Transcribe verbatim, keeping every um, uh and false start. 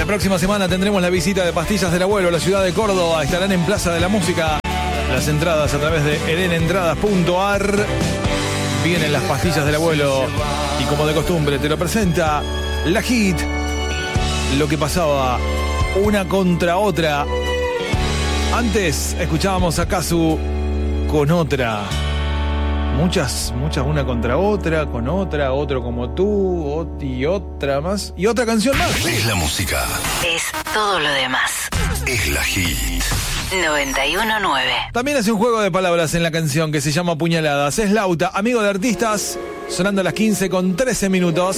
La próxima semana tendremos la visita de Pastillas del Abuelo a la ciudad de Córdoba. Estarán en Plaza de la Música. Las entradas a través de eden entradas punto a r. Vienen las Pastillas del Abuelo y como de costumbre te lo presenta la hit. Lo que pasaba una contra otra. Antes escuchábamos a Kazu con otra. Muchas, muchas una contra otra, con otra, otro como tú, y otra más, y otra canción más. Es la música. Es todo lo demás. Es la hit. noventa y uno punto nueve. También hace un juego de palabras en la canción que se llama Puñaladas. Es Lauta, amigo de artistas, sonando a las quince con trece minutos.